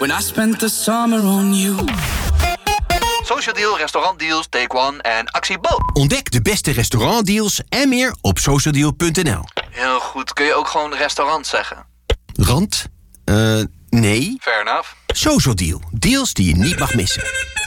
when I spent the summer on you. Social Deal, restaurantdeals, Take One en Actie Bo. Ontdek de beste restaurantdeals en meer op socialdeal.nl. Heel goed, kun je ook gewoon restaurant zeggen? Rand? Nee. Fair enough. Social Deal. Deals die je niet mag missen.